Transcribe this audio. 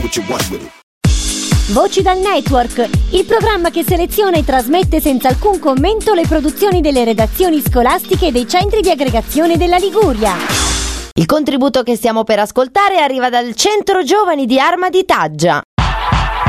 what you want with it. Voci dal Network, il programma che seleziona e trasmette senza alcun commento le produzioni delle redazioni scolastiche e dei centri di aggregazione della Liguria. Il contributo che stiamo per ascoltare arriva dal Centro Giovani di Arma di Taggia.